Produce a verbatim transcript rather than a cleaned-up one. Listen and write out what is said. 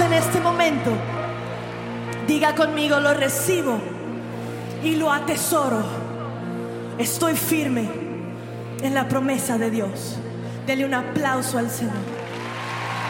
en este momento, diga conmigo: lo recibo y lo atesoro. Estoy firme en la promesa de Dios. Dele un aplauso al Señor.